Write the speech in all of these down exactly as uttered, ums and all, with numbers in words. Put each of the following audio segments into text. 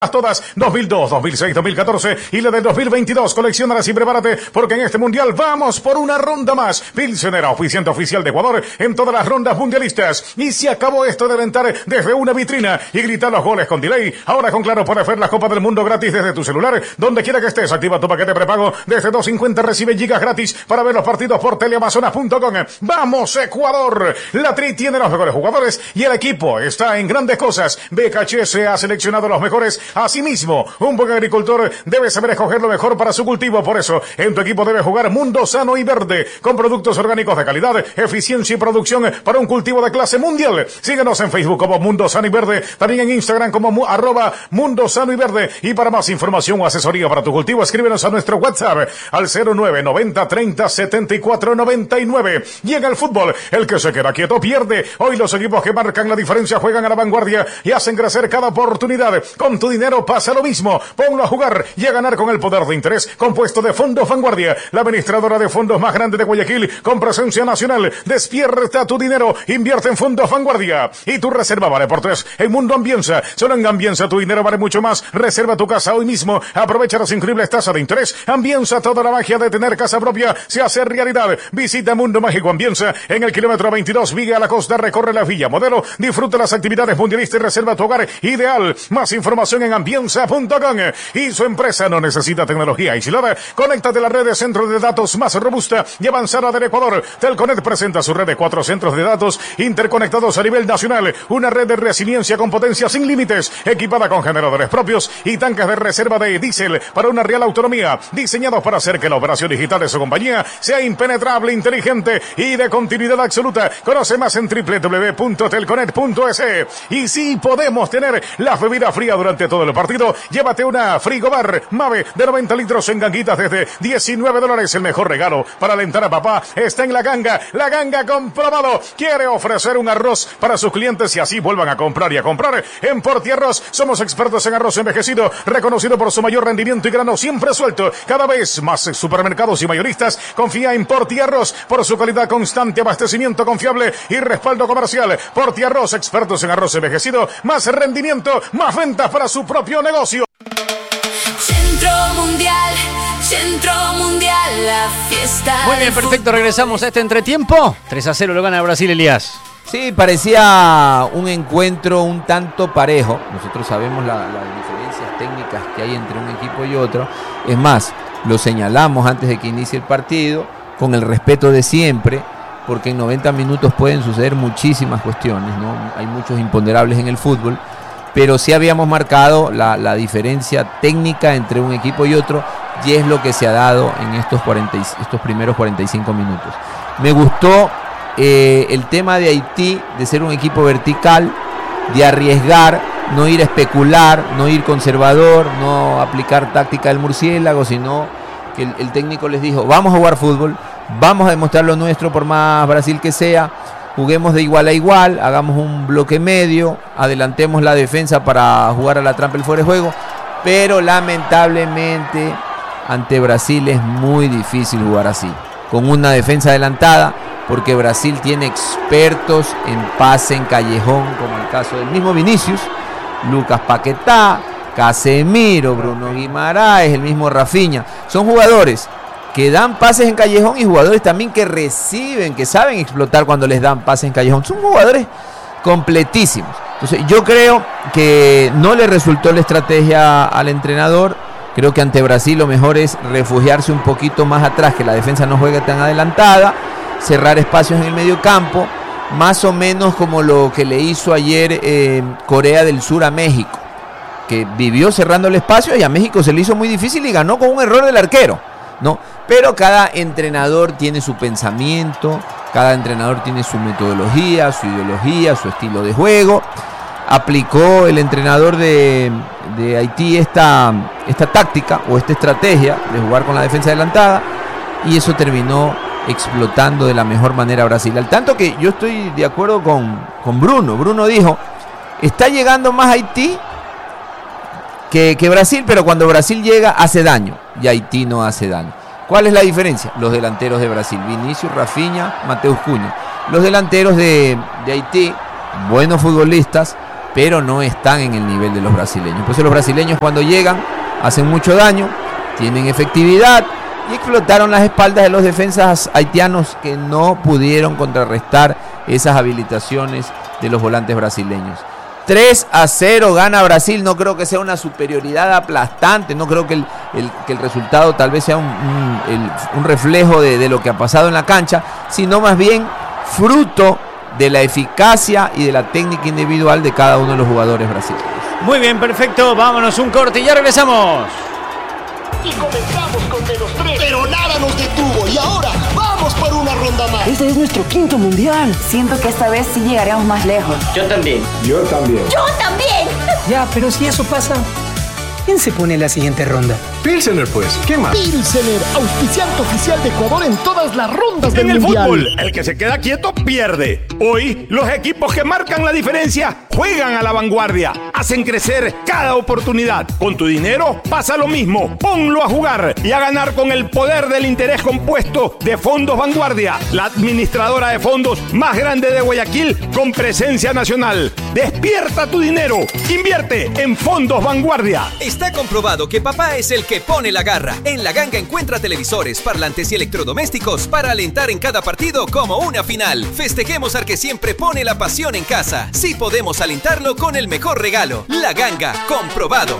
Todas, dos mil dos, dos mil seis, dos mil catorce y la del dos mil veintidós. Colecciónalas y prepárate porque en este mundial vamos por una ronda más. Pilsener, oficiante oficial de Ecuador en todas las rondas mundialistas. Y se acabó esto de alentar desde una vitrina y gritar los goles con delay. Ahora con Claro puedes ver la Copa del Mundo gratis desde tu celular. Donde quiera que estés, activa tu paquete prepago. Desde dos cincuenta recibe gigas gratis para ver los partidos por teleamazonas punto com. ¡Vamos, Ecuador! La Tri tiene los mejores jugadores y el equipo está en grandes cosas. B K H S ha seleccionado los mejores. Asimismo, un buen agricultor debe saber escoger lo mejor para su cultivo. Por eso, en tu equipo debe jugar Mundo Sano y Verde, con productos orgánicos de calidad, eficiencia y producción para un cultivo de clase mundial. Síguenos en Facebook como Mundo Sano y Verde, también en Instagram como mu, arroba Mundo Sano y Verde. Y para más información o asesoría para tu cultivo, escríbenos a nuestro WhatsApp al cero nueve noventa treinta setenta y cuatro noventa y nueve. Y en el fútbol, el que se queda quieto pierde. Hoy los equipos que marcan la diferencia juegan a la vanguardia y hacen crecer cada oportunidad. Con tu dinero pasa lo mismo. Ponlo a jugar y a ganar con el poder de interés compuesto de Fondos Vanguardia, la administradora de fondos más grande de Guayaquil con presencia nacional. Despierta tu dinero, invierte en Fondos Vanguardia y tu reserva vale por tres en Mundo Ambienza. Solo en Ambienza tu dinero vale mucho más. Reserva tu casa hoy mismo, aprovecha las increíbles tasas de interés. Ambienza, toda la magia de tener casa propia se hace realidad. Visita Mundo Mágico Ambienza en el kilómetro veintidós, Viga a la Costa, recorre la Villa Modelo, disfruta las actividades mundialistas y reserva tu hogar ideal. Más información en ambienza punto com. Y su empresa no necesita tecnología aislada. Conéctate a la red de centros de datos más robusta y avanzada del Ecuador. Telconet presenta su red de cuatro centros de datos interconectados a nivel nacional. Una red de resiliencia con potencia sin límites, equipada con generadores propios y tanques de reserva de diésel para una real autonomía, diseñados para hacer que la operación digital de su compañía sea impenetrable, inteligente y de continuidad absoluta. Conoce más en doble u doble u doble u punto telconet punto es. Y si podemos tener la bebida fría durante todo el partido, llévate una Frigobar Mave de noventa litros en ganguitas desde diecinueve dólares. El mejor regalo para alentar a papá está en La Ganga. La Ganga comprobado. Quiere ofrecer un arroz para sus clientes y así vuelvan a comprar y a comprar. En Portiarroz somos expertos en arroz envejecido, reconocido por su mayor rendimiento y grano siempre suelto. Cada vez más supermercados y mayoristas confía en Portiarroz por su calidad constante, abastecimiento confiable y respaldo comercial. Portiarroz, expertos en arroz envejecido, más rendimiento, más ventas para su propio negocio. Centro Mundial, Centro Mundial, la fiesta. Muy bien, perfecto, regresamos a este entretiempo. tres a cero lo gana Brasil, Elías. Sí, parecía un encuentro un tanto parejo. Nosotros sabemos la, las diferencias técnicas que hay entre un equipo y otro. Es más, lo señalamos antes de que inicie el partido, con el respeto de siempre, porque en noventa minutos pueden suceder muchísimas cuestiones, ¿no? Hay muchos imponderables en el fútbol, pero sí habíamos marcado la, la diferencia técnica entre un equipo y otro, y es lo que se ha dado en estos, cuarenta, estos primeros cuarenta y cinco minutos. Me gustó eh, el tema de Haití, de ser un equipo vertical, de arriesgar, no ir a especular, no ir conservador, no aplicar táctica del murciélago, sino que el, el técnico les dijo, vamos a jugar fútbol, vamos a demostrar lo nuestro por más Brasil que sea, juguemos de igual a igual, hagamos un bloque medio, adelantemos la defensa para jugar a la trampa el fuera de juego, pero lamentablemente ante Brasil es muy difícil jugar así, con una defensa adelantada, porque Brasil tiene expertos en pase en callejón, como el caso del mismo Vinicius, Lucas Paquetá, Casemiro, Bruno Guimaraes, el mismo Rafinha. Son jugadores que dan pases en callejón y jugadores también que reciben, que saben explotar cuando les dan pases en callejón. Son jugadores completísimos. Entonces yo creo que no le resultó la estrategia al entrenador. Creo que ante Brasil lo mejor es refugiarse un poquito más atrás, que la defensa no juegue tan adelantada, cerrar espacios en el medio campo, más o menos como lo que le hizo ayer eh, Corea del Sur a México, que vivió cerrando el espacio y a México se le hizo muy difícil y ganó con un error del arquero, ¿no? Pero cada entrenador tiene su pensamiento, cada entrenador tiene su metodología, su ideología, su estilo de juego. Aplicó el entrenador de, de Haití esta, esta táctica o esta estrategia de jugar con la defensa adelantada y eso terminó explotando de la mejor manera a Brasil. Al tanto que yo estoy de acuerdo con, con Bruno. Bruno dijo, está llegando más Haití que, que Brasil, pero cuando Brasil llega hace daño y Haití no hace daño. ¿Cuál es la diferencia? Los delanteros de Brasil, Vinicius, Rafinha, Mateus Cunha. Los delanteros de, de Haití, buenos futbolistas, pero no están en el nivel de los brasileños. Por eso los brasileños cuando llegan hacen mucho daño, tienen efectividad y explotaron las espaldas de los defensas haitianos que no pudieron contrarrestar esas habilitaciones de los volantes brasileños. tres a cero gana Brasil, no creo que sea una superioridad aplastante, no creo que el, el, que el resultado tal vez sea un, un, el, un reflejo de, de lo que ha pasado en la cancha, sino más bien fruto de la eficacia y de la técnica individual de cada uno de los jugadores brasileños. Muy bien, perfecto, vámonos un corte y ya regresamos. Y comenzamos con menos tres, pero nada nos detuvo y ahora vamos por una ronda más. Este es nuestro quinto mundial. Siento que esta vez sí llegaremos más lejos. Yo también. Yo también. Yo también. Ya, pero si eso pasa, ¿quién se pone en la siguiente ronda? Pilsener, pues. ¿Qué más? Pilsener, auspiciante oficial de Ecuador en todas las rondas del en mundial. En el fútbol, el que se queda quieto pierde. Hoy, los equipos que marcan la diferencia juegan a la vanguardia, hacen crecer cada oportunidad. Con tu dinero pasa lo mismo. Ponlo a jugar y a ganar con el poder del interés compuesto de Fondos Vanguardia, la administradora de fondos más grande de Guayaquil con presencia nacional. Despierta tu dinero. Invierte en Fondos Vanguardia. Está comprobado que papá es el que pone la garra. En La Ganga encuentra televisores, parlantes y electrodomésticos para alentar en cada partido como una final. Festejemos al que siempre pone la pasión en casa. Sí podemos alentarlo con el mejor regalo. La Ganga, comprobado.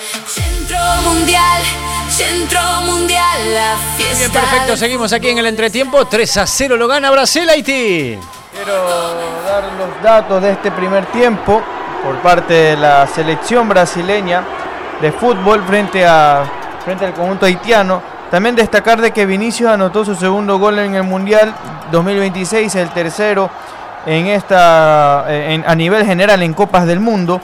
Centro Mundial, Centro Mundial, la fiesta. Bien, perfecto, seguimos aquí en el entretiempo. tres a cero lo gana Brasil, Haití. Quiero dar los datos de este primer tiempo por parte de la selección brasileña de fútbol frente a frente al conjunto haitiano. También destacar de que Vinicius anotó su segundo gol en el Mundial dos mil veintiséis, el tercero en esta en, a nivel general en Copas del Mundo.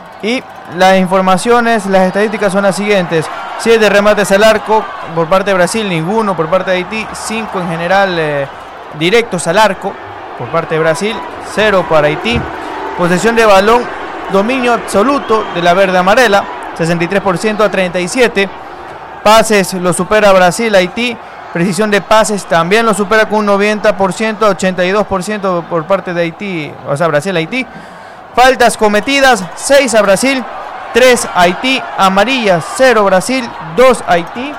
Y las informaciones, las estadísticas son las siguientes: siete remates al arco por parte de Brasil, ninguno por parte de Haití, cinco en general eh, directos al arco por parte de Brasil, cero para Haití. Posesión de balón, dominio absoluto de la verde amarela, sesenta y tres por ciento a treinta y siete. Pases lo supera Brasil, Haití. Precisión de pases también lo supera con un noventa por ciento a ochenta y dos por ciento por parte de Haití, o sea, Brasil, Haití. Faltas cometidas, seis a Brasil, tres a Haití. Amarillas, cero Brasil, dos Haití.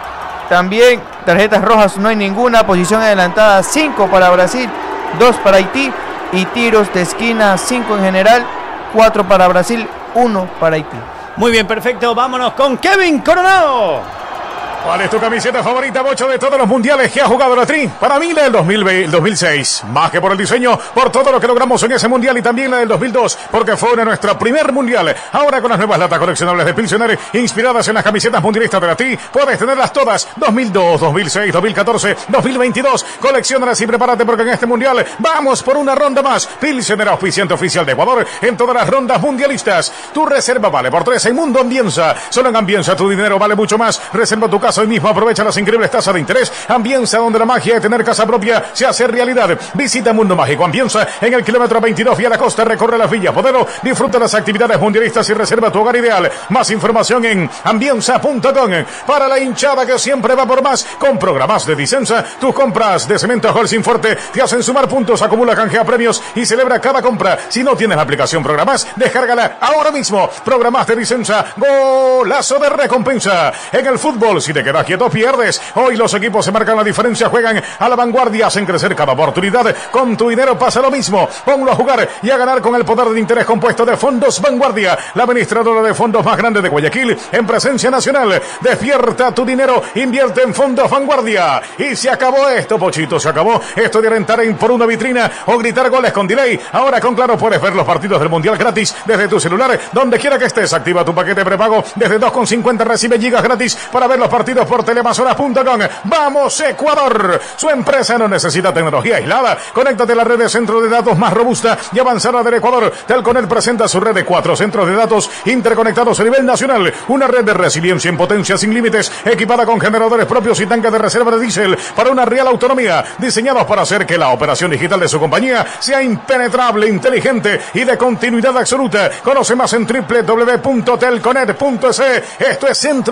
También tarjetas rojas no hay ninguna. Posición adelantada, cinco para Brasil, dos para Haití. Y tiros de esquina, cinco en general, cuatro para Brasil, uno para Haití. Muy bien, perfecto. Vámonos con Kevin Coronado. ¿Cuál es tu camiseta favorita, Bocho, de todos los mundiales que ha jugado la Tri? Para mí la del dos mil veinte, dos mil seis. Más que por el diseño, por todo lo que logramos en ese mundial, y también la del dos mil dos, porque fue una nuestra primer mundial. Ahora con las nuevas latas coleccionables de Pilsener, inspiradas en las camisetas mundialistas de la Tri, puedes tenerlas todas. dos mil dos, dos mil seis, dos mil catorce, dos mil veintidós. Colecciónalas y prepárate porque en este mundial vamos por una ronda más. Pilsener, auspiciante oficial de Ecuador en todas las rondas mundialistas. Tu reserva vale por tres en Mundo Ambienza. Solo en Ambienza tu dinero vale mucho más. Reserva tu casa hoy mismo, aprovecha las increíbles tasas de interés. Ambienza, donde la magia de tener casa propia se hace realidad. Visita Mundo Mágico Ambienza en el kilómetro veintidós vía la costa, recorre las villas Podero, disfruta las actividades mundialistas y reserva tu hogar ideal. Más información en ambienza punto com. Para la hinchada que siempre va por más, con programas de Dicenza, tus compras de cemento Holcim Forte te hacen sumar puntos, acumula, canjea premios y celebra cada compra. Si no tienes la aplicación Programas, descárgala ahora mismo. Programas de Dicenza, golazo de recompensa. En el fútbol, si te quedas quieto, pierdes. Hoy los equipos se marcan la diferencia, juegan a la vanguardia, hacen crecer cada oportunidad. Con tu dinero pasa lo mismo. Ponlo a jugar y a ganar con el poder de interés compuesto de Fondos Vanguardia, la administradora de fondos más grande de Guayaquil en presencia nacional. Despierta tu dinero, invierte en Fondos Vanguardia. Y se acabó esto, Pochito, se acabó esto de alentar en por una vitrina o gritar goles con delay. Ahora con Claro puedes ver los partidos del Mundial gratis desde tu celular, donde quiera que estés. Activa tu paquete prepago desde dos con cincuenta, recibe gigas gratis para ver los partidos por telemasoras punto com. ¡Vamos, Ecuador! Su empresa no necesita tecnología aislada. Conéctate a la red de centro de datos más robusta y avanzada del Ecuador. Telconet presenta su red de cuatro centros de datos interconectados a nivel nacional. Una red de resiliencia en potencia sin límites, equipada con generadores propios y tanques de reserva de diésel para una real autonomía, diseñados para hacer que la operación digital de su compañía sea impenetrable, inteligente y de continuidad absoluta. Conoce más en doble u doble u doble u punto telconet punto es. Esto es Centro